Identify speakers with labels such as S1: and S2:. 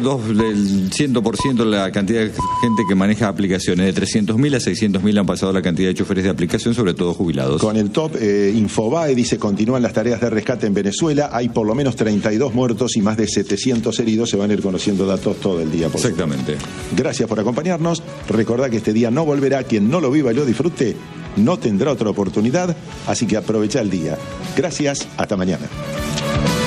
S1: del 100% la cantidad de gente que maneja aplicaciones. De 300.000 a 600.000 han pasado la cantidad de choferes de aplicación, sobre todo jubilados.
S2: Con el top, Infobae dice: continúan las tareas de rescate en Venezuela. Hay por lo menos 32 muertos y más de 700 heridos. Se van a ir conociendo datos todo el día.
S1: Exactamente.
S2: Gracias por acompañarnos. Recordá que este día no volverá. Quien no lo viva y lo disfrute no tendrá otra oportunidad. Así que aprovecha el día. Gracias. Hasta mañana.